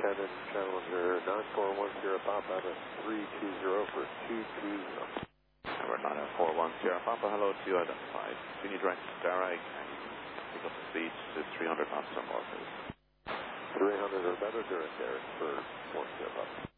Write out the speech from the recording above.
Independent Challenger 9410 Papa at 320 for 220. Number 9410 Papa, hello to you, identified. Can you direct direct and pick up the speed to 300 knots or more, please? 300 or better, direct Derek for 1 Papa.